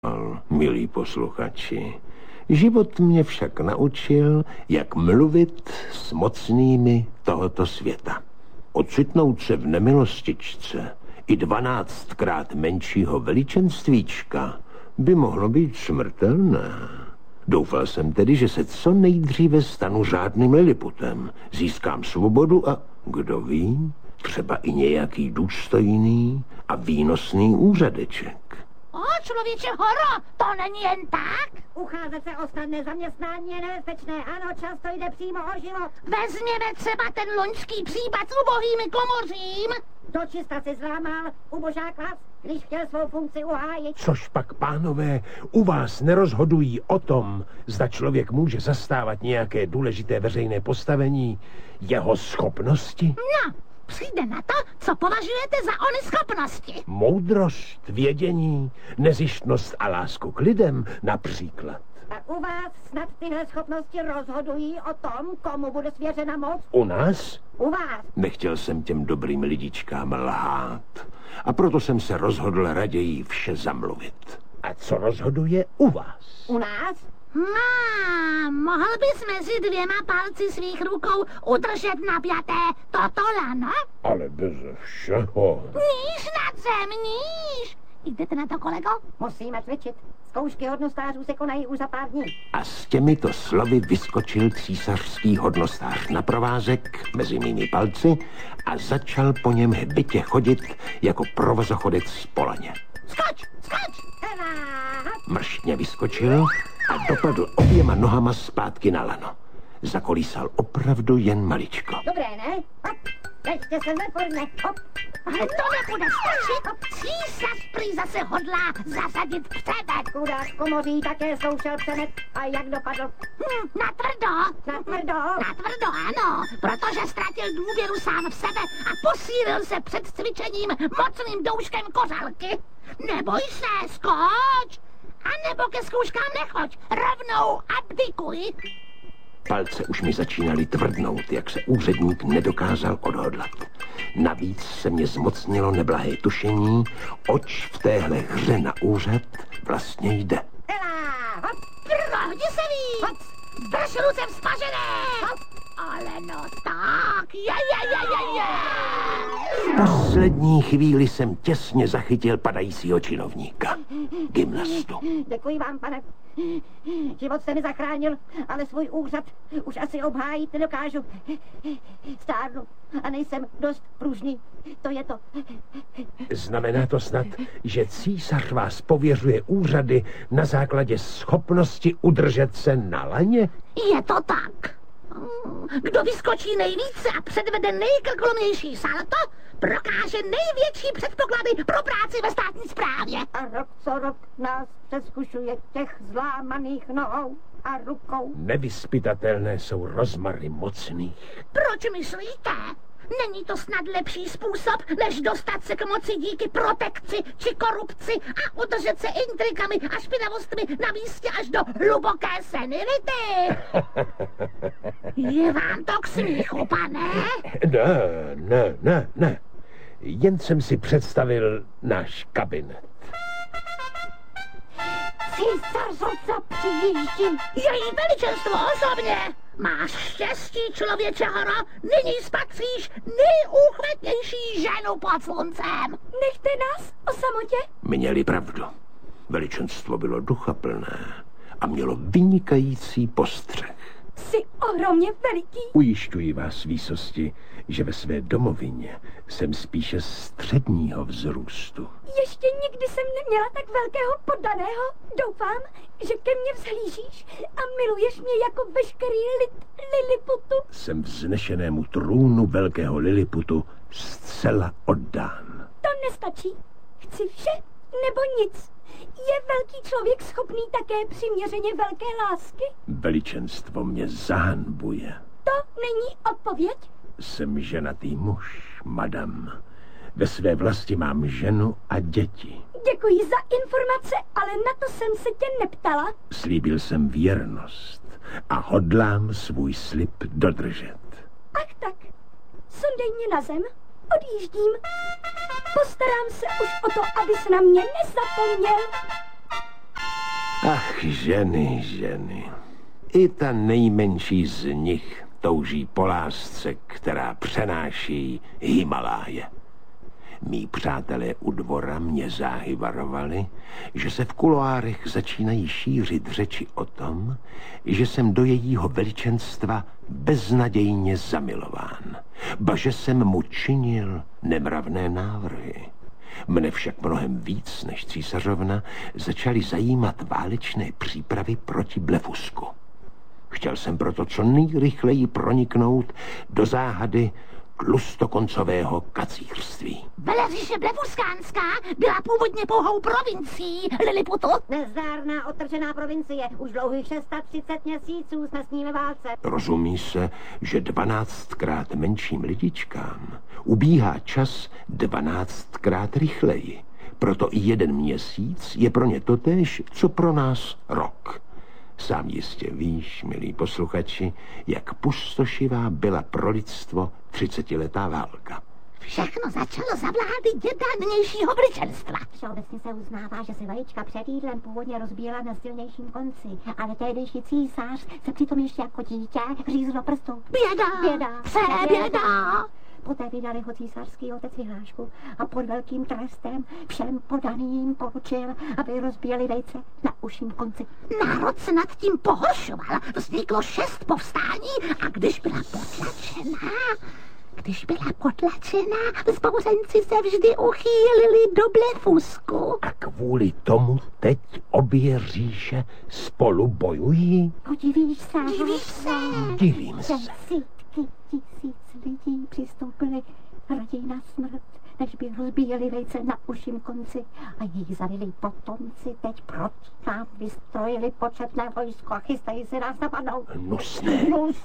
milí posluchači. Život mě však naučil, jak mluvit s mocnými tohoto světa. Ocitnout se v nemilostičce i 12krát menšího veličenstvíčka by mohlo být smrtelné. Doufal jsem tedy, že se co nejdříve stanu řádným liliputem, získám svobodu a, kdo ví, třeba i nějaký důstojný a výnosný úřadeček. Člověče horo, to není jen tak? Ucházet se o snadné zaměstnání je nebezpečné, ano, často jde přímo o život. Vezměme třeba ten loňský případ s ubohými komořím. Dočista si zlámal ubožák vás, když chtěl svou funkci uhájit. Což pak, pánové, u vás nerozhodují o tom, zda člověk může zastávat nějaké důležité veřejné postavení, jeho schopnosti? No, přijde na to, co považujete za ony schopnosti. Moudrost, vědění, nezištnost a lásku k lidem například. A u vás snad tyhle schopnosti rozhodují o tom, komu bude svěřena moc? U nás? U vás. Nechtěl jsem těm dobrým lidičkám lhát a proto jsem se rozhodl raději vše zamluvit. A co rozhoduje u vás? U nás? Mohl bys mezi dvěma palci svých rukou udržet napjaté toto lano? Ale beze všeho. Níž nad zem, níž! Jdete na to, kolego? Musíme cvičit. Zkoušky hodnostářů se konají už za pár dní. A s těmito slovy vyskočil císařský hodnostář na provázek mezi mými palci a začal po něm hbitě chodit jako provozochodec po laně. Skoč, skoč! Mrštně vyskočil a dopadl oběma nohama zpátky na lano. Zakolísal opravdu jen maličko. Dobré, ne? Hop, držte se neporne, hop. Ale to nebude stačit. Císař prý zase hodlá zasadit přemet. Chudák komoří také zkoušel přemet. A jak dopadl? Natvrdo. Natvrdo? Natvrdo, ano. Protože ztratil důvěru sám v sebe a posílil se před cvičením mocným douškem kořalky. Neboj se, skoč. A nebo ke zkouškám nechoď. Rovnou abdikuj. Palce už mi začínaly tvrdnout, jak se úředník nedokázal odhodlat. Navíc se mě zmocnilo neblahé tušení, oč v téhle hře na úřad vlastně jde. Prohni se víc! Drž ruce vzpažené! Ale no tak, je. V poslední chvíli jsem těsně zachytil padajícího činovníka. Gymnastu. Děkuji vám, pane. Život jste mi zachránil, ale svůj úřad už asi obhájit nedokážu. Stárnu a nejsem dost pružný. To je to. Znamená to snad, že císař vás pověřuje úřady na základě schopnosti udržet se na laně? Je to tak. Kdo vyskočí nejvíce a předvede nejkrkolomnější salto, prokáže největší předpoklady pro práci ve státní správě. A rok co rok nás přeskušuje těch zlámaných nohou a rukou. Nevyzpytatelné jsou rozmary mocných. Proč myslíte? Není to snad lepší způsob, než dostat se k moci díky protekci či korupci a udržet se intrikami a špinavostmi na místě až do hluboké senility? Je vám to k smíchu, pane? Ne. Jen jsem si představil náš kabinet. Císařovca přijíždí. Její veličenstvo osobně. Máš štěstí, člověče horo, nyní spatříš nejúchvatnější ženu pod sluncem. Nechte nás o samotě. Měli pravdu. Veličenstvo bylo duchaplné a mělo vynikající postřeh. Jsi ohromně veliký. Ujišťuji vás, výsosti, že ve své domovině jsem spíše středního vzrůstu. Ještě nikdy jsem neměla tak velkého poddaného. Doufám, že ke mně vzhlížíš a miluješ mě jako veškerý lid Liliputu. Jsem vznešenému trůnu velkého Liliputu zcela oddán. To nestačí. Chci vše nebo nic. Je velký člověk schopný také přiměřeně velké lásky? Veličenstvo mě zahanbuje. To není odpověď? Jsem ženatý muž, madam. Ve své vlasti mám ženu a děti. Děkuji za informace, ale na to jsem se tě neptala. Slíbil jsem věrnost a hodlám svůj slib dodržet. Ach tak, sundej mě na zem, odjíždím. Postarám se už o to, abys na mě nezapomněl. Ach, ženy, ženy. I ta nejmenší z nich touží po lásce, která přenáší Himaláje. Mí přátelé u dvora mě záhy varovali, že se v kuloárech začínají šířit řeči o tom, že jsem do jejího veličenstva beznadějně zamilován, ba že jsem mu činil nemravné návrhy. Mne však mnohem víc než císařovna začaly zajímat válečné přípravy proti Blefusku. Chtěl jsem proto co nejrychleji proniknout do záhady tlustokoncového kacířství. Veleříše Blefuskánská byla původně pouhou provincií Liliputu. Nezdárná otržená provincie. Už dlouhých 630 měsíců jsme s ním ve válce. Rozumí se, že 12krát menším lidičkám ubíhá čas 12krát rychleji. Proto i 1 měsíc je pro ně totéž, co pro nás rok. Sám jistě víš, milí posluchači, jak pustošivá byla pro lidstvo 30letá válka. Všechno začalo za vlády děda nynějšího veličenstva. Všeobecně se uznává, že se vajíčka před jídlem původně rozbíjela na silnějším konci, ale tehdejší císař se přitom ještě jako dítě řízl do prstu. Běda! Běda! Poté vydali ho císařský otec vyhlášku a pod velkým trestem všem podaným poručil, aby rozbíjeli vejce na uším konci. Národ se nad tím pohoršoval. Vzniklo 6 povstání a když byla potlačená, vzbouřenci se vždy uchýlili do Blefusku. A kvůli tomu teď obě říše spolu bojují? Divíš se? Divím se. Desítky tisíc lidí přistoupili raději na smrt, než by rozbíjeli vejce na uším konci a jejich zavilí potomci teď proti nám vystrojili početné vojsko a chystají se nás napadnout. Hnusné.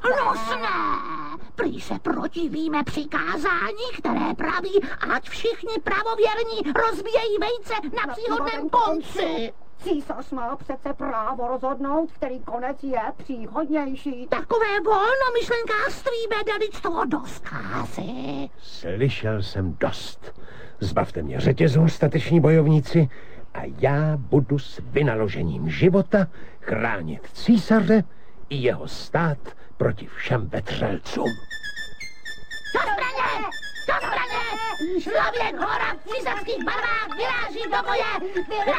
Prý se protivíme přikázání, které praví, ať všichni pravověrní rozbíjejí vejce na příhodném konci. Císař má přece právo rozhodnout, který konec je příhodnější. Takové volnomyšlenkářství vede lidstvo do zkázy. Slyšel jsem dost. Zbavte mě řetězů, stateční bojovníci, a já budu s vynaložením života chránit císaře i jeho stát proti všem vetřelcům. Do zbraně! Člověk hora v císařských barvách vyráží do boje!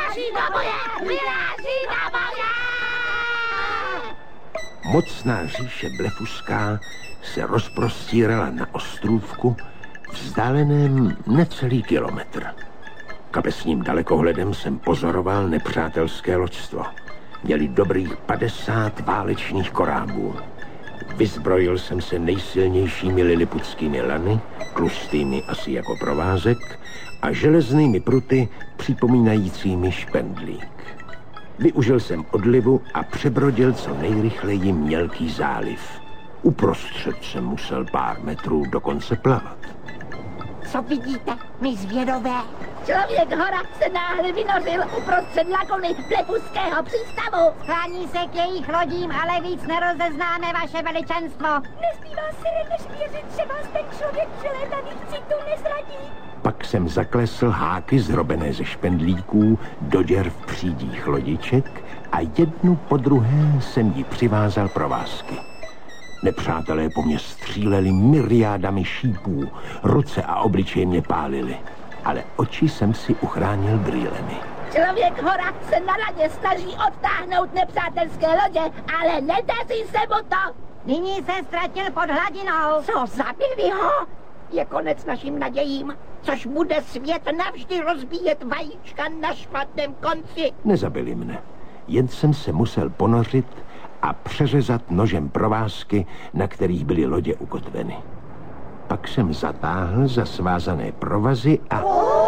Mocná říše Blefuská se rozprostírala na ostrůvku vzdáleném necelý kilometr. Kapesním dalekohledem jsem pozoroval nepřátelské loďstvo. Měli dobrých 50 válečných korábů. Vyzbrojil jsem se nejsilnějšími liliputskými lany, tlustými asi jako provázek, a železnými pruty připomínajícími špendlík. Využil jsem odlivu a přebrodil co nejrychleji mělký záliv. Uprostřed jsem musel pár metrů dokonce plavat. Co vidíte, my zvědové? Člověk hora se náhle vynořil uprostřed laguny Blefuského přístavu. Sklání se k jejich lodím, ale víc nerozeznáme, vaše veličenstvo. Nezbývá si než věřit, že vás ten člověk přilétaných citů nezradí. Pak jsem zaklesl háky zrobené ze špendlíků do děr v přídích lodiček a jednu po druhé jsem jí přivázal provázky. Nepřátelé po mně stříleli myriádami šípů, ruce a obličej mě pálily, ale oči jsem si uchránil brýlemi. Člověk hora se na radě snaží odtáhnout nepřátelské lodě, ale nedaří se mu to. Nyní se ztratil pod hladinou. Co, zabili ho? Je konec našim nadějím, což bude svět navždy rozbíjet vajíčka na špatném konci. Nezabili mne, jen jsem se musel ponořit a přeřezat nožem provázky, na kterých byly lodě ukotveny. Pak jsem zatáhl za svázané provazy a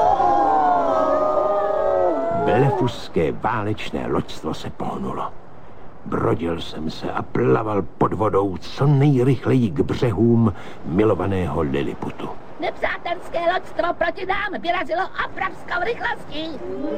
Blefuské válečné loďstvo se pohnulo. Brodil jsem se a plaval pod vodou co nejrychleji k břehům milovaného Liliputu. Nepřátelské loďstvo proti nám vyrazilo obrovskou rychlostí.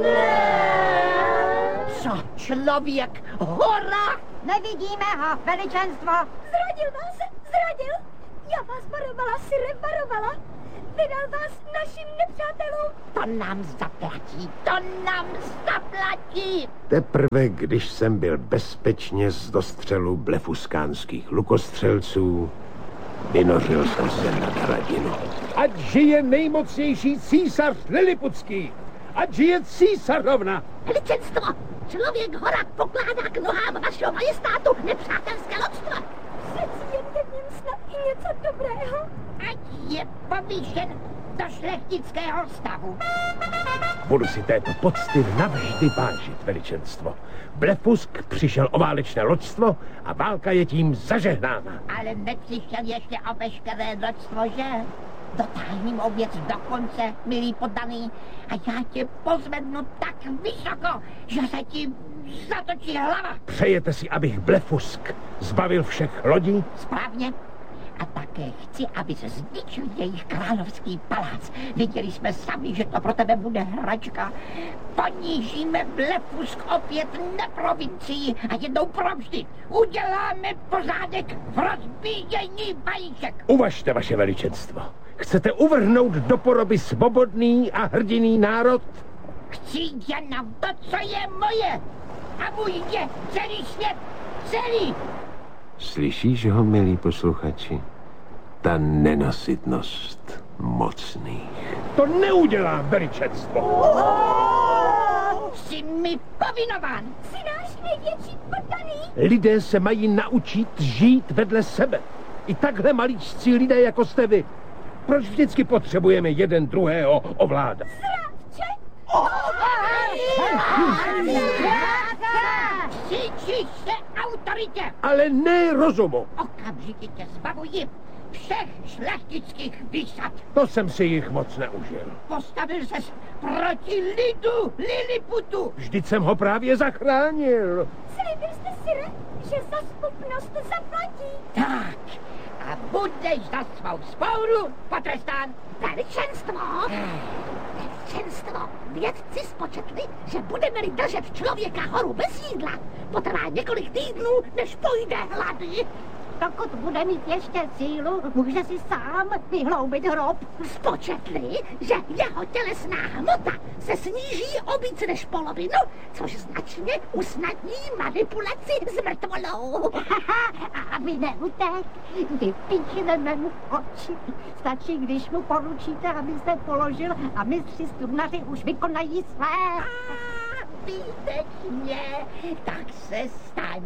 Co člověk hora? Nevidíme ho, veličenstvo. Zradil vás, zradil. Já vás varovala, Sire, varovala. vydal vás našim nepřátelům. To nám zaplatí, to nám zaplatí. Teprve, když jsem byl bezpečně z dostřelu blefuskánských lukostřelců, vynořil jsem se nad hradinu. Ať žije nejmocnější císař Liliputský! Ať žije císařovna! Veličenstvo, člověk hora pokládá k nohám vašeho majestátu nepřátelské loďstvo. Přeci jen je v něm snad i něco dobrého. Ať je povýšen do šlechtického stavu. Budu si této pocty navždy vážit, veličenstvo. Blefusk přišel o válečné loďstvo a válka je tím zažehnána. Ale nepřišel ještě o veškeré loďstvo, že? Dotáhni mou věc do konce, milý poddaný, a já tě pozvednu tak vysoko, že se ti zatočí hlava. Přejete si, abych Blefusk zbavil všech lodí? Správně. A také chci, aby se zničil jejich královský palác. Viděli jsme sami, že to pro tebe bude hračka. Ponížíme Blefusk opět na provincii a jednou provždy uděláme pořádek v rozbíjení vajíček. Uvažte, vaše veličenstvo. Chcete uvrhnout do poroby svobodný a hrdinný národ? Chci jenom to, co je moje. A můj je celý svět, celý. Slyšíš ho, milí posluchači? Ta nenasytnost mocných. To neudělám, veličenstvo. Jsi mi povinován. Jsi náš největší poddaný. Lidé se mají naučit žít vedle sebe. I takhle malíčcí lidé, jako jste vy. Proč vždycky potřebujeme jeden druhého ovládat? Zrádče! Cítíš se autoritě. Ale ne rozumu. Okamžitě tě zbavuji všech šlechtických výsad. To jsem si jich moc neužil. Postavil ses proti lidu Liliputu. Vždyť jsem ho právě zachránil. Slíbil jste si, že za schopnost zaplatí. Tak, a budeš za svou spouru potrestán. Veličenstvo! Veličenstvo! Vědci spočetli, že budeme-li držet člověka horu bez jídla, potrvá několik týdnů, než pojde hlady. Dokud bude mít ještě sílu, může si sám vyhloubit hrob. Spočetli, že jeho tělesná hmota se sníží o víc než polovinu, což značně usnadní manipulaci s mrtvolou. Aby neutek, vypíchneme mu oči. Stačí, když mu poručíte, aby se položil a mistři strubnaři už vykonají své. Výtečně, tak se staň.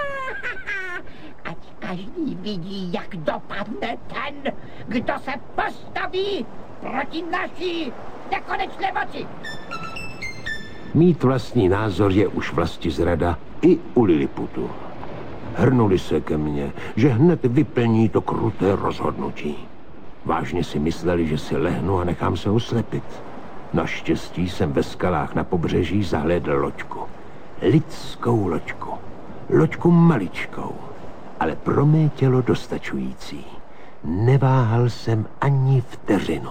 Ať každý vidí, jak dopadne ten, kdo se postaví proti naší nekonečné moci. Mít vlastní názor je už vlastizrada i u Liliputu. Hrnuli se ke mně, že hned vyplní to kruté rozhodnutí. Vážně si mysleli, že si lehnu a nechám se oslepit. Naštěstí jsem ve skalách na pobřeží zahlédl loďku. Lidskou loďku. Loďku maličkou, ale pro mé tělo dostačující. Neváhal jsem ani vteřinu.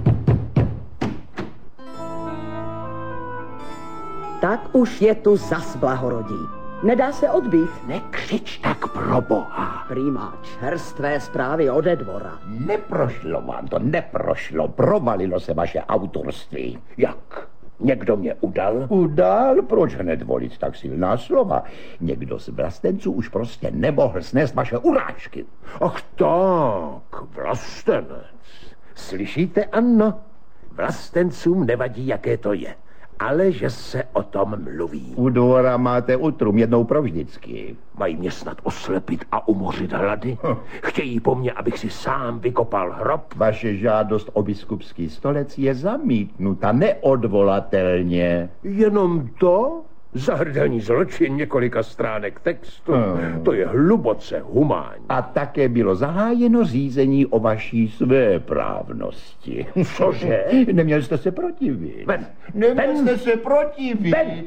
Tak už je tu zas blahorodí. Nedá se odbít. Nekřič tak, pro boha. Prýmá čerstvé zprávy ode dvora. Neprošlo vám to, neprošlo. Provalilo se vaše autorství. Jak? Někdo mě udal? Udal? Proč hned volit tak silná slova? Někdo z vlastenců už prostě nemohl snést vaše urážky. Ach tak, vlastenec. Slyšíte, Anno? Vlastencům nevadí, jaké to je, ale že se o tom mluví. U dvora máte utrum jednou provždycky. Mají mě snad oslepit a umořit hlady? Chtějí po mně, abych si sám vykopal hrob? Vaše žádost o biskupský stolec je zamítnuta neodvolatelně. Jenom to? Zahrdelní zločin několika stránek textu. To je hluboce humánní. A také bylo zahájeno řízení o vaší svéprávnosti. Cože? Neměl jste se protivit. Ven. Neměl jste se protivit. Ven.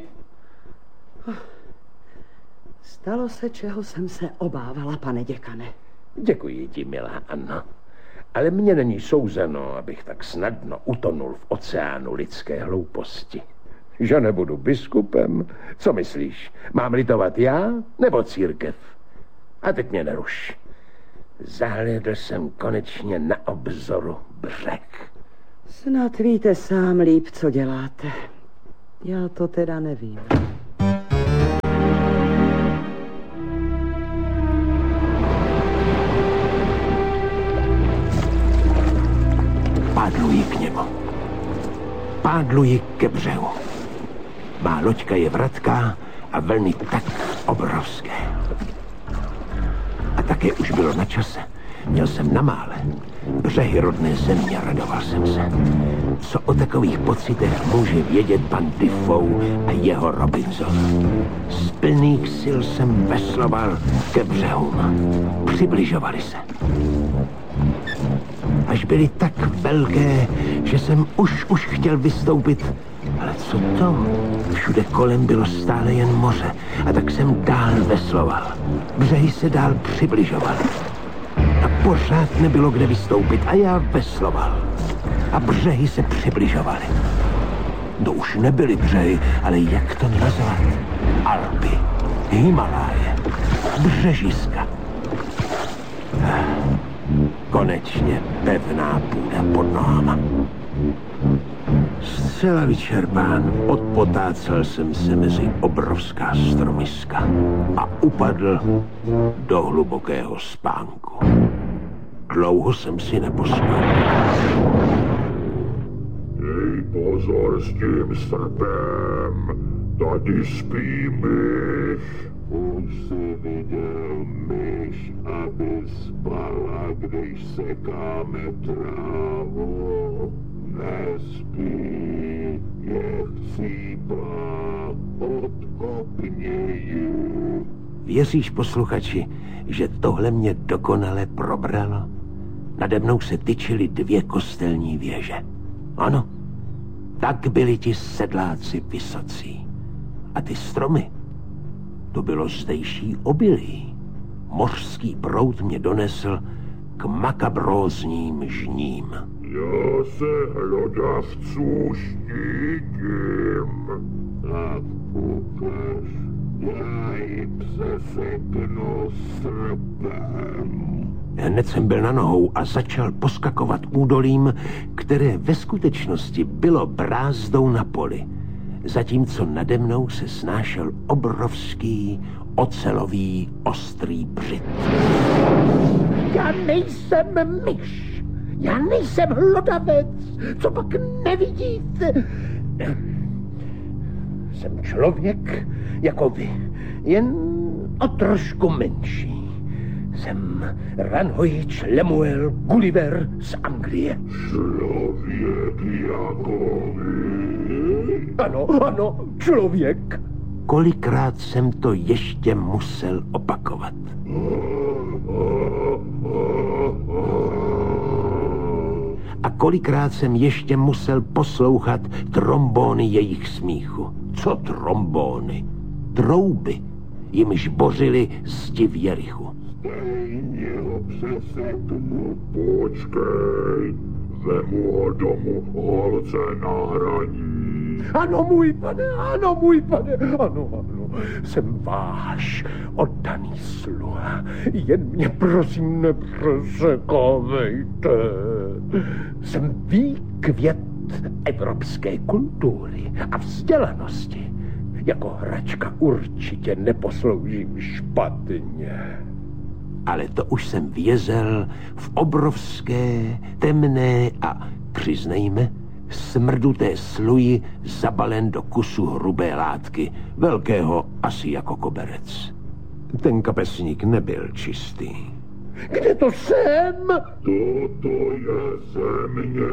Stalo se, čeho jsem se obávala, pane děkane. Děkuji ti, milá Anno. Ale mně není souzeno, abych tak snadno utonul v oceánu lidské hlouposti. Že nebudu biskupem? Co myslíš? Mám litovat já nebo církev? A teď mě neruš. Zahlédl jsem konečně na obzoru břeh. Snad víte sám líp, co děláte. Já to teda nevím. Pádluji k němu. Pádluji ke břehu. Má loďka je vratká a vlny tak obrovské. A také už bylo na čase. Měl jsem na mále břehy rodné země, radoval jsem se. Co o takových pocitech může vědět pan Defoe a jeho Robinson? Z plných sil jsem vesloval ke břehům. Přibližovali se. Až byly tak velké, že jsem už chtěl vystoupit. Ale co to? Všude kolem bylo stále jen moře. A tak jsem dál vesloval. Břehy se dál přibližovaly. A pořád nebylo kde vystoupit a já vesloval. A břehy se přibližovaly. No už nebyly břehy, ale jak to nazvat? Alpy, Himaláje, břežiska. Konečně pevná půda pod nohama. Zcela vyčerpán odpotácel jsem se mezi obrovská stromiska a upadl do hlubokého spánku. Dlouho jsem si nepospal. Dej pozor s tím srpem, tady spí myš. Už si viděl myš, aby spala, když sekáme trávu. Nespí, je chcípá, odkopni ji. Věříš, posluchači, že tohle mě dokonale probralo? Nade mnou se tyčily 2 kostelní věže. Ano, tak byli ti sedláci vysocí. A ty stromy, to bylo zdejší obilí. Mořský proud mě donesl k makabrózním žním. Já se hlodavců štítím. Tak ukaž, já ji přeseknu srpem. Hned jsem byl na nohou a začal poskakovat údolím, které ve skutečnosti bylo brázdou na poli, zatímco nade mnou se snášel obrovský ocelový ostrý břit. Já nejsem myš, já nejsem hlodavec, co pak nevidíte? Jsem člověk jako vy, jen o trošku menší. Jsem ranhojič Lemuel Gulliver z Anglie. Člověk jako vy? Ano, člověk. Kolikrát jsem to ještě musel opakovat. A kolikrát jsem ještě musel poslouchat trombóny jejich smíchu. Co trombóny? Trouby, jimž bořili zdi v Jerichu. Stejně ho přeseknu, počkej. Vemu ho domů holce na hraní. Ano, můj pane, ano. Jsem váš oddaný sluha. Jen mě prosím nepřesekovejte. Jsem výkvět evropské kultury a vzdělanosti. Jako hračka určitě neposloužím špatně. Ale to už jsem vězel v obrovské, temné a, přiznejme, smrduté sluji zabalen do kusu hrubé látky, velkého asi jako koberec. Ten kapesník nebyl čistý. Kde to jsem? Toto je země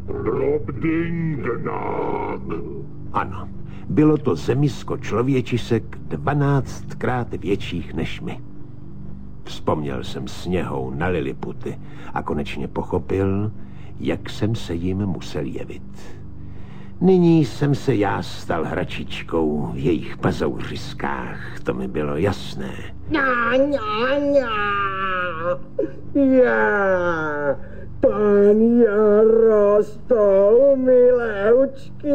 Brobdingnag. Ano, bylo to zemisko člověčisek 12krát větších než my. Vzpomněl jsem sněhou na Liliputy a konečně pochopil, jak jsem se jim musel jevit. Nyní jsem se já stal hračičkou v jejich pazouřiskách, to mi bylo jasné. Já, pan Jarostol, mileučky,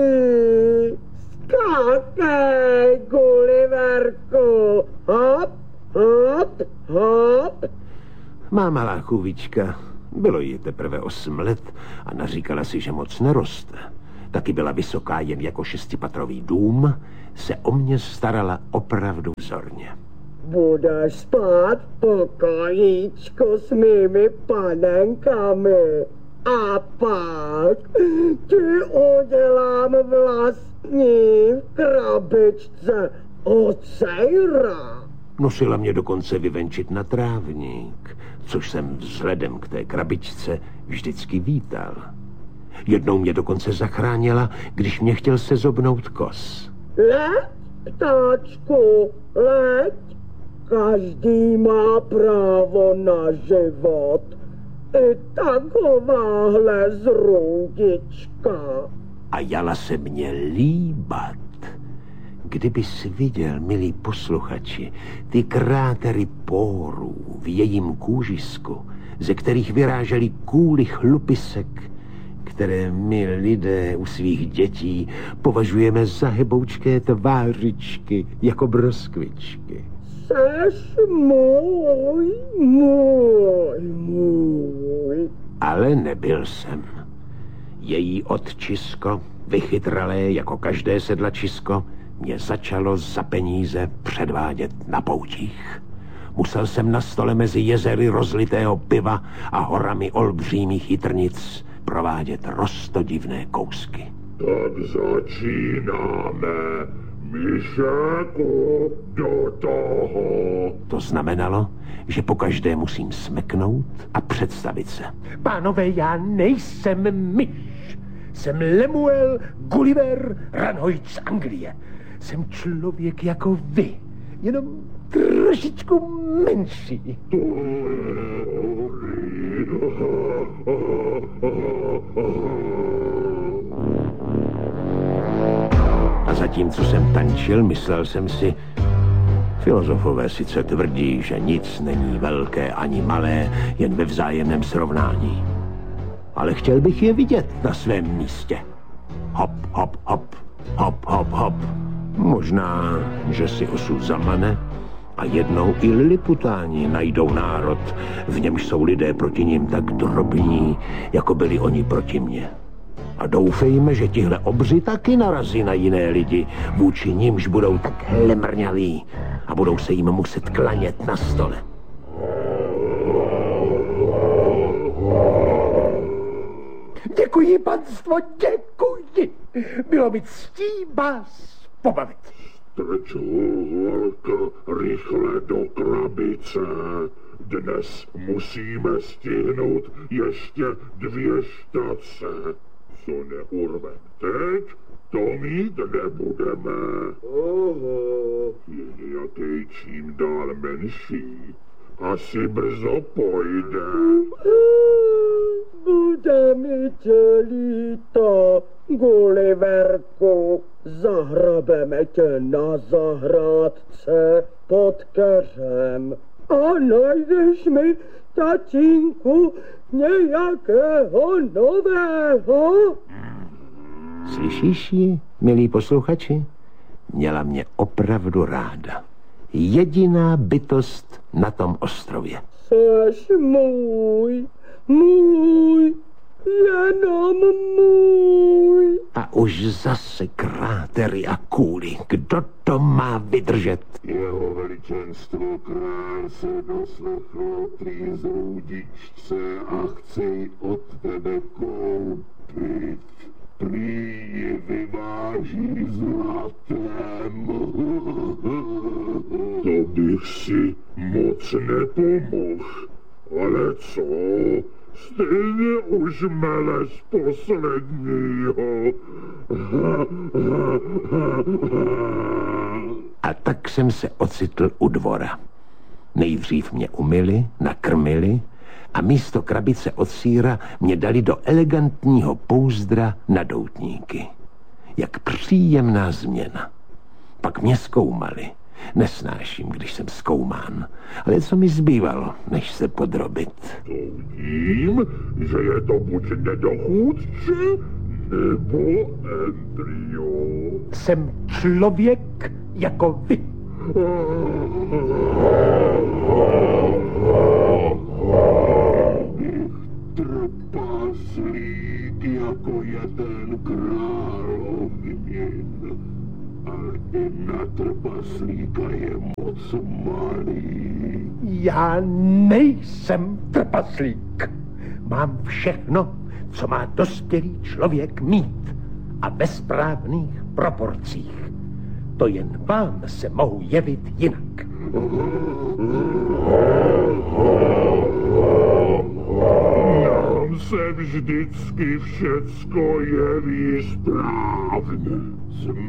skákej, Gulliverku, hop, hop, hop. Má malá chůvička, Bylo jí teprve 8 let a naříkala si, že moc neroste. Taky byla vysoká jen jako 6patrový dům, se o mě starala opravdu vzorně. Budeš spát v pokojíčku s mými panenkami. A pak ti udělám vlastní krabičce od sejra. Nosila mě dokonce vyvenčit na trávník, což jsem vzhledem k té krabičce vždycky vítal. Jednou mě dokonce zachránila, když mě chtěl sezobnout kos. Leď, ptáčku, leď. Každý má právo na život. I takováhle zrůdička. A jala se mě líbat. Kdybys viděl, milí posluchači, ty krátery pórů v jejím kůžisku, ze kterých vyrážely kůly chlupisek, které my lidé u svých dětí považujeme za heboučké tvářičky jako broskvičky. Seš můj. Ale nebyl jsem. Její otčisko, vychytralé jako každé sedlačisko, mě začalo za peníze předvádět na poutích. Musel jsem na stole mezi jezery rozlitého piva a horami olbřímých jitrnic provádět roztodivné kousky. Tak začínáme. Myšeku, do toho. To znamenalo, že pokaždé musím smeknout a představit se. Pánové, já nejsem myš. Jsem Lemuel Gulliver Ranhoid z Anglie. Jsem člověk jako vy, jenom trošičku menší. A zatímco jsem tančil, myslel jsem si, filozofové sice tvrdí, že nic není velké ani malé, jen ve vzájemném srovnání. Ale chtěl bych je vidět na svém místě. Hop, hop, hop, hop, hop, hop. Možná, že si osud zamane a jednou i Liliputáni najdou národ, v němž jsou lidé proti nim tak drobní, jako byli oni proti mně. A doufejme, že tihle obři taky narazí na jiné lidi, vůči nimž budou tak hlemrňaví a budou se jim muset klanět na stole. Děkuji, panstvo, děkuji. Bylo mi ctí vás pobavit. Strč holka rychle do krabice. Dnes musíme stihnout ještě 2 štace. Co neurvem teď, to mít nebudeme. Je nějaký čím dál menší. Asi brzo pojde. Bude mi tě líto, Gulliverku. Zahrabeme tě na zahrádce pod keřem. A najdeš mi, tatínku, nějakého nového? Slyšíš ji, milí posluchači? Měla mě opravdu ráda. Jediná bytost na tom ostrově. Seš můj, jenom můj. A už zase krátery a kůly. Kdo to má vydržet? Jeho veličenstvo král se doslechl prý zrůdičce a chce ji od tebe koupit. Prý ji vyváží zlatem. To bych si moc nepomohl. Ale co? Stejně už mele z posledního. A tak jsem se ocitl u dvora. Nejdřív mě umyli, nakrmili a místo krabice od sýra mě dali do elegantního pouzdra na doutníky. Jak příjemná změna. Pak mě zkoumali. Nesnáším, když jsem zkoumán. Ale co mi zbývalo, než se podrobit? Soudím, že je to buď nedochůdce, nebo embryo. Jsem člověk jako vy. trpaslík, jako je ten královnin. Ale i na trpaslíka je moc malý. Já nejsem trpaslík. Mám všechno, co má dospělý člověk mít. A ve správných proporcích. To jen vám se mohu jevit jinak. Nám se vždycky všecko jeví správně. Jsme